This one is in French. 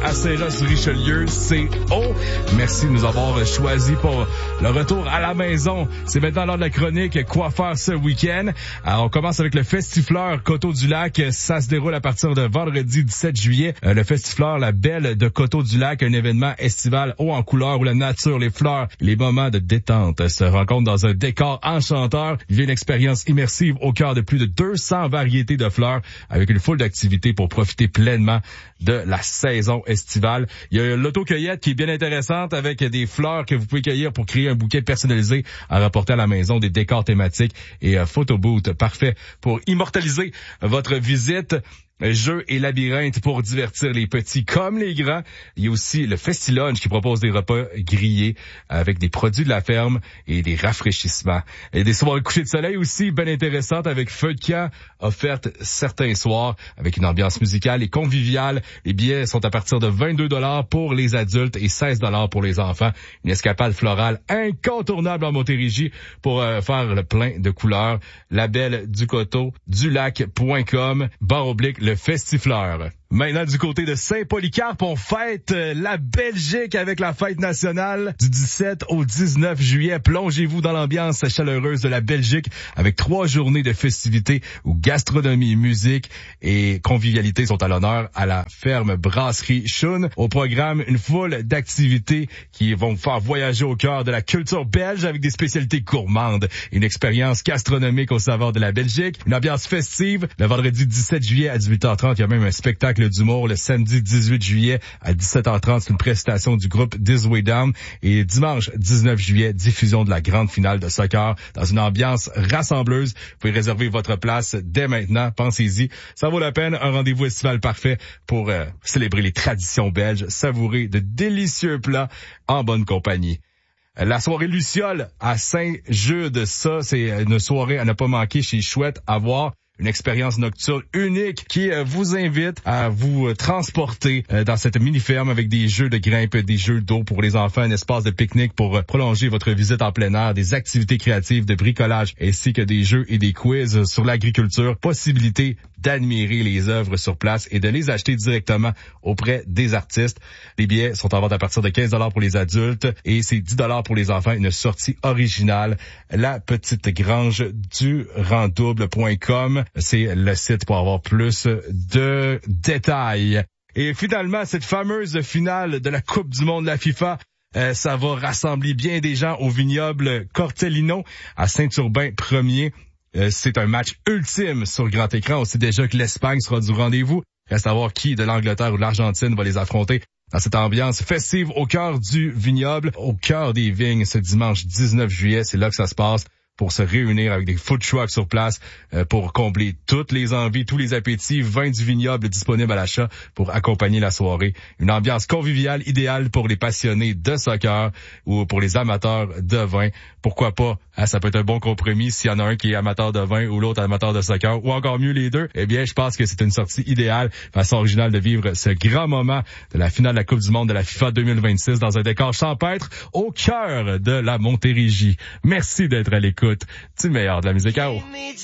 à Saint-Jean-sur-Richelieu, CO. Merci de nous avoir choisi pour le retour à la maison. C'est maintenant l'heure de la chronique Quoi faire ce week-end. Alors, on commence avec le Festifleur Coteau-du-Lac. Ça se déroule à partir de vendredi 17 juillet. Le Festifleur La Belle de Coteau-du-Lac, un événement estival haut en couleur où la nature, les fleurs, les moments de détente se rencontrent dans un décor enchanteur. Vivez une expérience immersive au cœur de plus de 200 variétés de fleurs avec une foule d'activités pour profiter pleinement de la saison estivale. Il y a l'autocueillette qui est bien intéressante avec des fleurs que vous pouvez cueillir pour créer un bouquet personnalisé à rapporter à la maison, des décors thématiques et photobooth parfait pour immortaliser votre visite. Jeux et labyrinthes pour divertir les petits comme les grands. Il y a aussi le Festilunch qui propose des repas grillés avec des produits de la ferme et des rafraîchissements. Et des soirées coucher de soleil aussi bien intéressantes avec feu de camp offertes certains soirs avec une ambiance musicale et conviviale. Les billets sont à partir de 22 $ pour les adultes et 16 $ pour les enfants. Une escapade florale incontournable en Montérégie pour faire le plein de couleurs. La Belle du Coteau, du lac.com, / le Festifleur. Maintenant, du côté de Saint-Polycarpe, on fête la Belgique avec la fête nationale du 17 au 19 juillet. Plongez-vous dans l'ambiance chaleureuse de la Belgique avec 3 journées de festivités où gastronomie, musique et convivialité sont à l'honneur à la ferme brasserie Schoen. Au programme, une foule d'activités qui vont vous faire voyager au cœur de la culture belge avec des spécialités gourmandes. Une expérience gastronomique au saveur de la Belgique. Une ambiance festive. Le vendredi 17 juillet à 18h30, il y a même un spectacle d'humour. Le samedi 18 juillet à 17h30, c'est une prestation du groupe This Way Down. Et dimanche 19 juillet, diffusion de la grande finale de soccer dans une ambiance rassembleuse. Vous pouvez réserver votre place dès maintenant. Pensez-y. Ça vaut la peine. Un rendez-vous estival parfait pour célébrer les traditions belges, savourer de délicieux plats en bonne compagnie. La soirée Luciole à Saint-Jude, ça, c'est une soirée à ne pas manquer chez Chouette à voir. Une expérience nocturne unique qui vous invite à vous transporter dans cette mini-ferme avec des jeux de grimpe, des jeux d'eau pour les enfants, un espace de pique-nique pour prolonger votre visite en plein air, des activités créatives de bricolage ainsi que des jeux et des quiz sur l'agriculture. Possibilité d'admirer les œuvres sur place et de les acheter directement auprès des artistes. Les billets sont en vente à partir de 15 $ pour les adultes et c'est 10 $ pour les enfants. Une sortie originale. La petite grange du Randouble.com. C'est le site pour avoir plus de détails. Et finalement, cette fameuse finale de la Coupe du monde de la FIFA, ça va rassembler bien des gens au vignoble Cortellino à Saint-Urbain 1er. C'est un match ultime sur grand écran. On sait déjà que l'Espagne sera du rendez-vous. Reste à voir qui de l'Angleterre ou de l'Argentine va les affronter dans cette ambiance festive au cœur du vignoble, au cœur des vignes ce dimanche 19 juillet. C'est là que ça se passe pour se réunir avec des food trucks sur place pour combler toutes les envies, tous les appétits, vin du vignoble disponible à l'achat pour accompagner la soirée. Une ambiance conviviale idéale pour les passionnés de soccer ou pour les amateurs de vin. Pourquoi pas? Ça peut être un bon compromis s'il y en a un qui est amateur de vin ou l'autre amateur de soccer ou encore mieux les deux. Eh bien, je pense que c'est une sortie idéale, façon originale de vivre ce grand moment de la finale de la Coupe du monde de la FIFA 2026 dans un décor champêtre au cœur de la Montérégie. Merci d'être à l'écoute du meilleur de la musique à eau.